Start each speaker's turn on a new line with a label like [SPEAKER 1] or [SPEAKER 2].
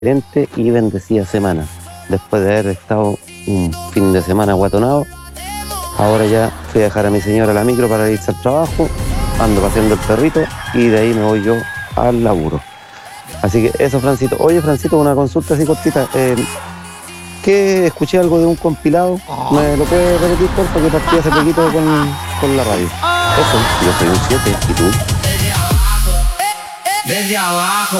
[SPEAKER 1] excelente y bendecida semana. Después de haber estado un fin de semana guatonado, ahora ya fui a dejar a mi señora a la micro para irse al trabajo, ando paseando el perrito y de ahí me voy yo al laburo. Así que eso, Francito. Oye, Francito, una consulta así cortita. Que escuché algo de un compilado. ¿Me lo puedes repetir, por favor? Que partí hace poquito con la radio. Eso, yo soy un 7 y tú.
[SPEAKER 2] Desde abajo.